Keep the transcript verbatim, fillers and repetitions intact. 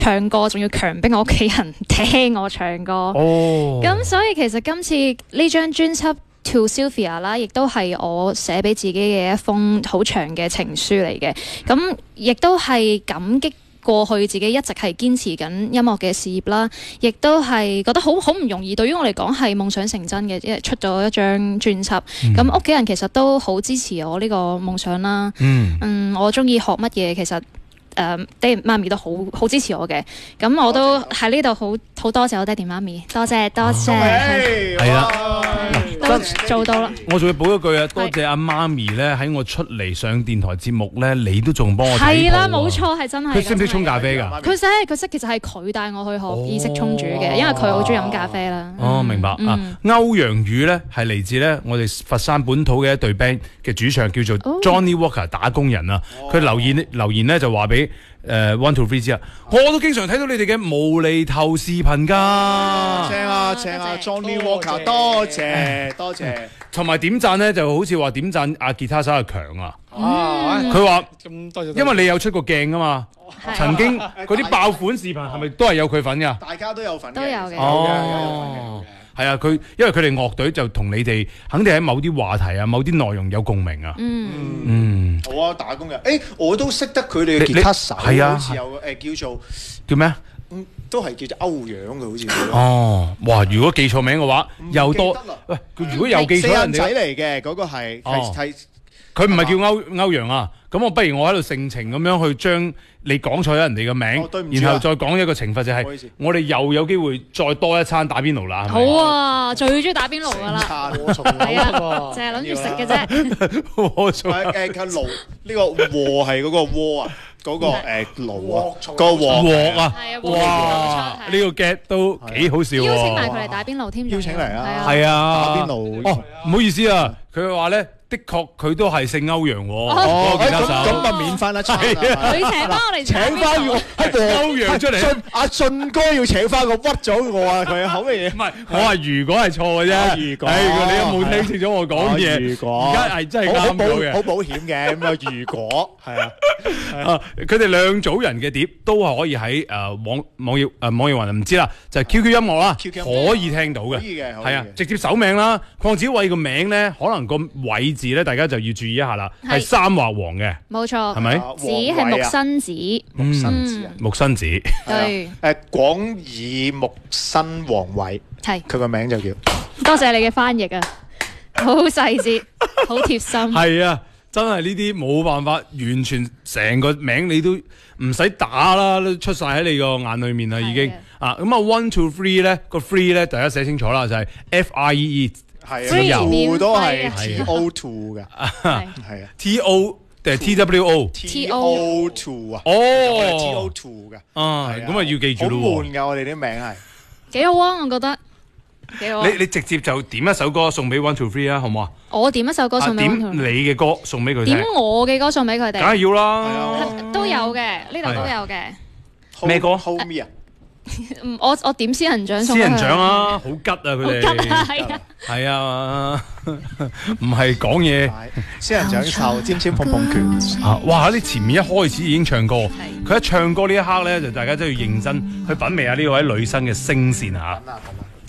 唱歌，仲要強迫我屋企人聽我唱歌。 哦， 咁所以其實今次呢張專輯 To Sylvia 啦，亦都係我寫俾自己嘅一封好長嘅情書嚟嘅。咁亦都係感激過去自己一直係堅持緊音樂嘅事業啦，亦都係覺得好好唔容易。對於我嚟講係夢想成真嘅，因為出咗一張專輯。咁屋企人其實都好支持我呢個夢想啦。 嗯， 嗯，我中意學乜嘢，其實誒爹哋媽咪都好好支持我嘅。咁我都喺呢度好好多謝我爹哋媽咪，多謝多謝， 係啦。 都做到啦。 我仲要補一句啊，多謝阿媽咪咧喺我出嚟上電台節目咧，你都仲幫我睇係啦，冇錯，係真係。 佢識唔識沖咖啡㗎？ 佢識，佢識。其實係佢帶我去學意式沖煮嘅，因為佢好中意飲咖啡啦。 哦，明白啊。歐陽宇咧係嚟自咧我哋佛山本土嘅一隊 band 嘅主唱，叫做 Johnny Walker 打工人啊。佢留言留言咧就話俾誒 One Two Three 知啊，我都經常睇到你哋嘅無厘頭視頻㗎。正啊正啊 Johnny Walker，多謝多謝。 同埋點讚咧就好似話點讚阿吉他手係強啊。 佢佢話咁多謝， 因為你有出過鏡啊嘛，曾經嗰啲爆款視頻係咪都係有佢份㗎？ 大家都有份嘅， 都有嘅。 哦，係啊，佢因為佢哋樂隊就同你哋肯定喺某啲話題啊、某啲內容有共鳴啊。 嗯嗯， 好啊，打工人，誒我都識得佢哋嘅吉他手， 係啊， 好似有誒叫做叫咩啊？ 嗯，都係叫做歐陽嘅，好似。 哦，哇！如果記錯名嘅話，又多。喂，佢如果又記錯人哋， 四眼仔嚟嘅嗰個係係係。 佢唔係叫歐歐陽啊，咁我不如我喺度盛情咁樣去將你講錯咗人哋嘅名，然後再講一個懲罰就係，我哋又有機會再多一餐打邊爐啦。 好啊，最中意打邊爐噶啦，係啊，就係諗住食嘅啫。 我從誒誒個爐呢個鍋係嗰個鍋啊，嗰個誒爐啊，個鍋鑊啊， 哇！ 呢個 get 都幾好笑喎。 邀請埋佢嚟打邊爐添， 邀請嚟啊， 係啊， 打邊爐。 哦，唔好意思啊，佢話咧。的確佢都係姓歐陽喎， 哦，咁咁咪免翻一餐啦。 佢請翻我哋請翻我歐陽出嚟， 阿俊哥要請翻我屈咗我啊！佢口嘅嘢唔係，我話如果係錯嘅啫。如果，你有冇聽清楚我講嘢？ 如果而家係真係啱咗嘅， 好保險嘅咁啊！如果係啊， 佢哋兩組人嘅碟都係可以喺誒網網頁誒網易雲唔知啦，就係 Q Q 音樂啦，可以聽到嘅， 可以嘅， 係啊，直接搜名啦。鄺子偉個名咧，可能個偉字咧，大家就要注意一下啦，係三畫王嘅， 冇錯， 係咪？ 子係木生子， 木生子啊， 木生子， 對， 誒廣義木生王偉， 係佢個名就叫。 多謝你嘅翻譯啊，好細節，好貼心。 係啊，真係呢啲冇辦法，完全成個名你都唔使打啦，都出晒喺你個眼裏面啦，已經啊。咁啊，one two three 咧個 three 咧，大家寫清楚啦，就係 F I E E。 係啊，two都係 T O two 嘅，係啊 ，T O 定係 T W O？T O two 啊， 哦 ，T O two 嘅， 啊，咁啊要記住咯喎。 好悶㗎，我哋啲名係幾好啊，我覺得幾好。 你你直接就點一首歌送俾 One Two Three 啊，好唔好啊？ 我點一首歌送俾 One Two Three。 點你嘅歌送俾佢聽。 點我嘅歌送俾佢哋。 梗係要啦， 都有嘅，呢度都有嘅。 咩歌 ？Hold Me 啊！ 我我點仙人掌送仙人掌啊，好吉啊佢哋， 好吉啊，係啊， 係啊，唔係講嘢。 仙人掌臭，尖尖碰碰拳。 啊！哇！你前面一開始已經唱歌，佢一唱歌呢一刻咧，就大家真係要認真去品味下呢位女生嘅聲線嚇。